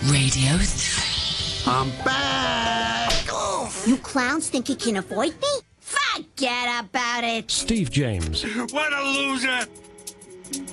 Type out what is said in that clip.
Radio. I'm back! You clowns think you can avoid me? Forget about it! Steve James. What a loser!